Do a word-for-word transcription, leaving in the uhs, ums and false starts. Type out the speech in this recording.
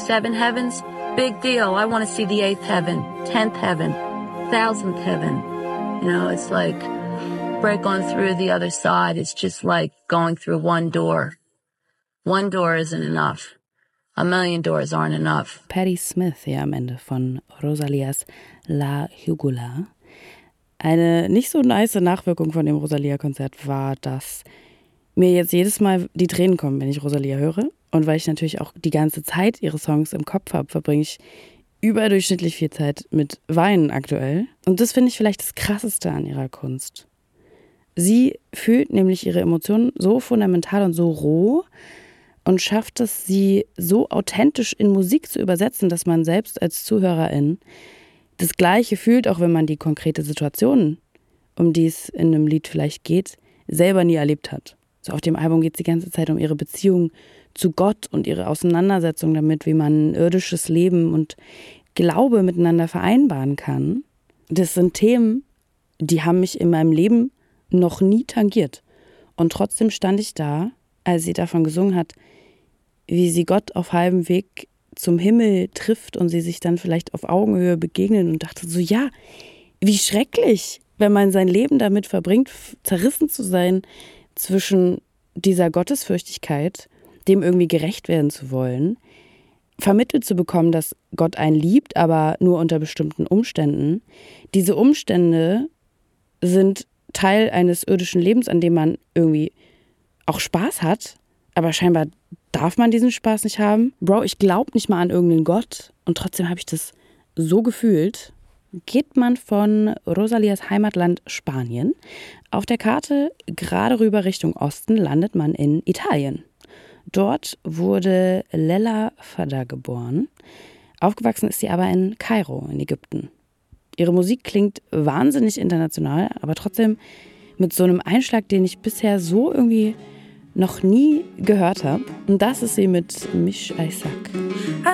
seven heavens, big deal. I want to see the eighth heaven, tenth heaven, thousandth heaven. You know, it's like break on through the other side. It's just like going through one door. One door isn't enough. A million doors aren't enough. Patti Smith hier am Ende von Rosalias La Jugula. Eine nicht so nice Nachwirkung von dem Rosalia-Konzert war, dass mir jetzt jedes Mal die Tränen kommen, wenn ich Rosalia höre. Und weil ich natürlich auch die ganze Zeit ihre Songs im Kopf habe, verbringe ich überdurchschnittlich viel Zeit mit Weinen aktuell. Und das finde ich vielleicht das Krasseste an ihrer Kunst. Sie fühlt nämlich ihre Emotionen so fundamental und so roh und schafft es, sie so authentisch in Musik zu übersetzen, dass man selbst als Zuhörerin das Gleiche fühlt, auch wenn man die konkrete Situation, um die es in einem Lied vielleicht geht, selber nie erlebt hat. So auf dem Album geht es die ganze Zeit um ihre Beziehung zu Gott und ihre Auseinandersetzung damit, wie man irdisches Leben und Glaube miteinander vereinbaren kann. Das sind Themen, die haben mich in meinem Leben noch nie tangiert. Und trotzdem stand ich da, als sie davon gesungen hat, wie sie Gott auf halbem Weg zum Himmel trifft und sie sich dann vielleicht auf Augenhöhe begegnen und dachte so, ja, wie schrecklich, wenn man sein Leben damit verbringt, zerrissen zu sein zwischen dieser Gottesfürchtigkeit, dem irgendwie gerecht werden zu wollen, vermittelt zu bekommen, dass Gott einen liebt, aber nur unter bestimmten Umständen. Diese Umstände sind Teil eines irdischen Lebens, an dem man irgendwie auch Spaß hat, aber scheinbar darf man diesen Spaß nicht haben. Bro, ich glaube nicht mal an irgendeinen Gott und trotzdem habe ich das so gefühlt. Geht man von Rosalias Heimatland Spanien auf der Karte gerade rüber Richtung Osten, landet man in Italien. Dort wurde Lella Fada geboren. Aufgewachsen ist sie aber in Kairo in Ägypten. Ihre Musik klingt wahnsinnig international, aber trotzdem mit so einem Einschlag, den ich bisher so irgendwie noch nie gehört habe. Und das ist sie mit Mish Isaac.